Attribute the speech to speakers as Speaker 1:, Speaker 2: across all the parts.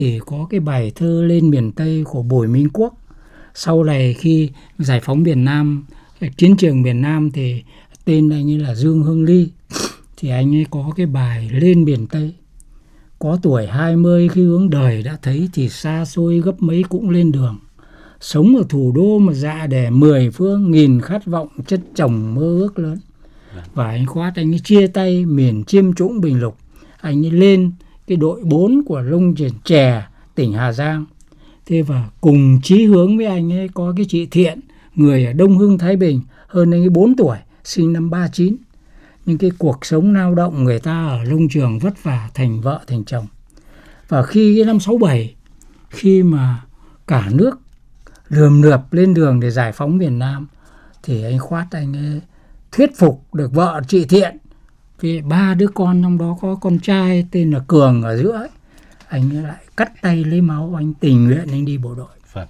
Speaker 1: Thì có cái bài thơ Lên miền Tây của Bùi Minh Quốc. Sau này khi giải phóng miền Nam, chiến trường miền Nam thì tên anh ấy là Dương Hưng Ly. Thì anh ấy có cái bài Lên miền Tây. Có tuổi 20 khi hướng đời đã thấy thì xa xôi gấp mấy cũng lên đường. Sống ở thủ đô mà dạ để 10 phương, nghìn khát vọng chất chồng mơ ước lớn. Và anh Khoát anh ấy chia tay miền Chiêm Trũng Bình Lục. Anh ấy lên cái đội 4 của Lông Chè, tỉnh Hà Giang. Thế và cùng chí hướng với anh ấy có cái chị Thiện, người ở Đông Hưng, Thái Bình, hơn anh ấy 4 tuổi, sinh năm 39. Nhưng cái cuộc sống lao động người ta ở nông trường vất vả, thành vợ thành chồng. Và khi cái năm 67, khi mà cả nước lườm lượp lên đường để giải phóng miền Nam, thì anh Khoát anh ấy thuyết phục được vợ chị Thiện. Vì 3 đứa con, trong đó có con trai tên là Cường ở giữa ấy. Anh ấy lại cắt tay lấy máu, anh tình nguyện anh đi bộ đội.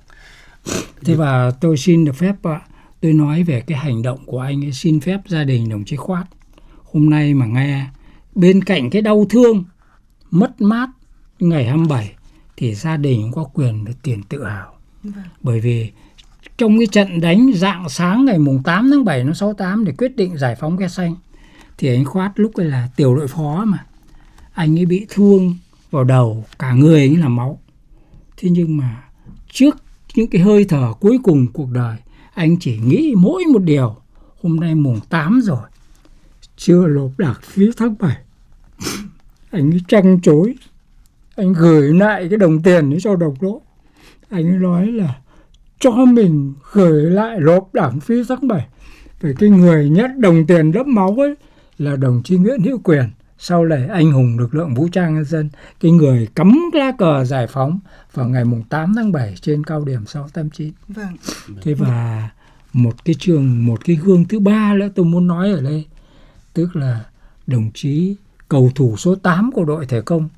Speaker 1: Thế và tôi xin được phép tôi nói về cái hành động của anh ấy, xin phép gia đình đồng chí Khoát. Hôm nay mà nghe bên cạnh cái đau thương, mất mát ngày 27 thì gia đình có quyền được tiền tự hào. Bởi vì trong cái trận đánh rạng sáng ngày mùng 8 tháng 7 năm 68 để quyết định giải phóng Khe Xanh, thì anh Khoát lúc ấy là tiểu đội phó mà, anh ấy bị thương vào đầu, cả người anh là máu. Thế nhưng mà trước những cái hơi thở cuối cùng cuộc đời, anh chỉ nghĩ mỗi một điều: hôm nay mùng 8 rồi, chưa nộp đảng phí tháng 7. Anh ấy trăn trối, anh gửi lại cái đồng tiền ấy cho đồng đội. Anh ấy nói là cho mình gửi lại nộp đảng phí tháng 7. Vì cái người nhất đồng tiền đẫm máu ấy là đồng chí Nguyễn Hữu Quyền, sau này anh hùng lực lượng vũ trang nhân dân, cái người cắm lá cờ giải phóng vào ngày mùng 8 tháng 7 trên cao điểm 689.
Speaker 2: Vâng.
Speaker 1: Thế và một cái gương thứ ba nữa tôi muốn nói ở đây, tức là đồng chí cầu thủ số 8 của đội thể công,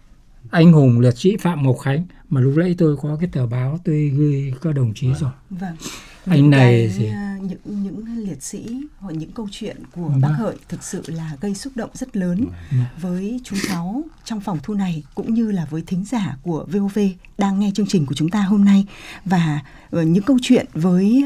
Speaker 1: anh hùng liệt sĩ Phạm Ngọc Khánh, mà lúc nãy tôi có cái tờ báo tôi gửi các đồng chí rồi.
Speaker 2: Vâng.
Speaker 1: Anh này thì
Speaker 2: những liệt sĩ hoặc những câu chuyện của bác Hợi thực sự là gây xúc động rất lớn với chúng cháu trong phòng thu này, cũng như là với thính giả của VOV đang nghe chương trình của chúng ta hôm nay. Và những câu chuyện với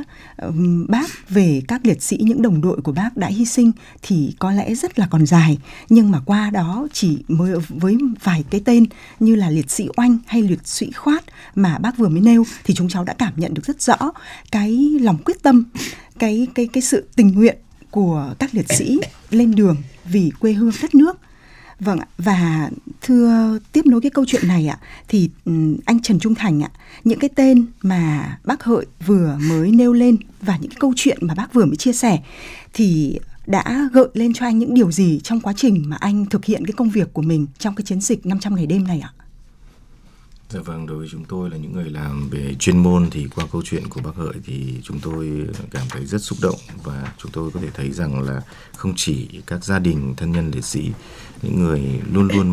Speaker 2: bác về các liệt sĩ, những đồng đội của bác đã hy sinh thì có lẽ rất là còn dài, nhưng mà qua đó chỉ mới với vài cái tên như là liệt sĩ Oanh hay liệt sĩ Khoát mà bác vừa mới nêu, thì chúng cháu đã cảm nhận được rất rõ cái lòng quyết tâm, cái sự tình nguyện của các liệt sĩ lên đường vì quê hương đất nước. Vâng ạ, và thưa tiếp nối cái câu chuyện này ạ, thì anh Trần Trung Thành ạ, những cái tên mà bác Hợi vừa mới nêu lên và những cái câu chuyện mà bác vừa mới chia sẻ thì đã gợi lên cho anh những điều gì trong quá trình mà anh thực hiện cái công việc của mình trong cái chiến dịch 500 ngày đêm này ạ?
Speaker 3: Dạ vâng, đối với chúng tôi là những người làm về chuyên môn thì qua câu chuyện của bác Hợi thì chúng tôi cảm thấy rất xúc động, và chúng tôi có thể thấy rằng là không chỉ các gia đình thân nhân liệt sĩ, những người luôn luôn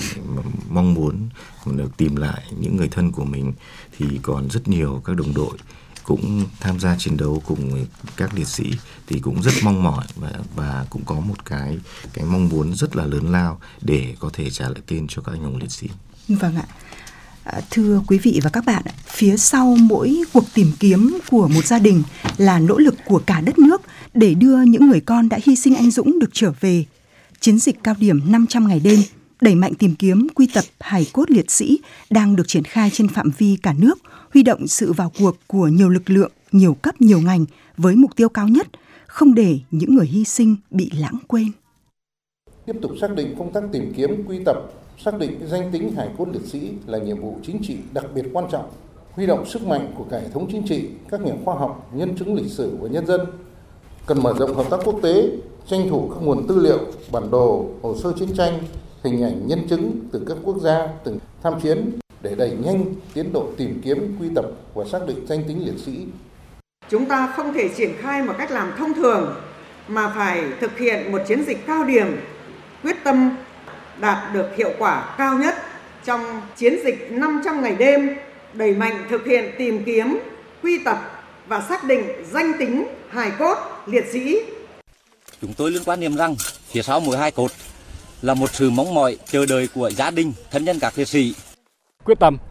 Speaker 3: mong muốn được tìm lại những người thân của mình, thì còn rất nhiều các đồng đội cũng tham gia chiến đấu cùng các liệt sĩ thì cũng rất mong mỏi và cũng có một cái mong muốn rất là lớn lao để có thể trả lại tên cho các anh hùng liệt sĩ.
Speaker 2: Vâng ạ. Thưa quý vị và các bạn, phía sau mỗi cuộc tìm kiếm của một gia đình là nỗ lực của cả đất nước để đưa những người con đã hy sinh anh dũng được trở về. Chiến dịch cao điểm 500 ngày đêm đẩy mạnh tìm kiếm quy tập hài cốt liệt sĩ đang được triển khai trên phạm vi cả nước, huy động sự vào cuộc của nhiều lực lượng, nhiều cấp, nhiều ngành với mục tiêu cao nhất, không để những người hy sinh bị lãng quên.
Speaker 4: Tiếp tục xác định công tác tìm kiếm, quy tập, xác định danh tính hài cốt liệt sĩ là nhiệm vụ chính trị đặc biệt quan trọng, huy động sức mạnh của cả hệ thống chính trị, các nhà khoa học, nhân chứng lịch sử và nhân dân. Cần mở rộng hợp tác quốc tế, tranh thủ các nguồn tư liệu, bản đồ, hồ sơ chiến tranh, hình ảnh nhân chứng từ các quốc gia từng tham chiến để đẩy nhanh tiến độ tìm kiếm, quy tập và xác định danh tính liệt sĩ.
Speaker 5: Chúng ta không thể triển khai một cách làm thông thường mà phải thực hiện một chiến dịch cao điểm, quyết tâm đạt được hiệu quả cao nhất. Trong chiến dịch 500 ngày đêm, đẩy mạnh thực hiện tìm kiếm, quy tập và xác định danh tính hài cốt liệt sĩ.
Speaker 6: Chúng tôi luôn quan niệm rằng phía sau mỗi hài cốt là một sự mong mỏi chờ đợi của gia đình, thân nhân các liệt sĩ.
Speaker 7: Quyết tâm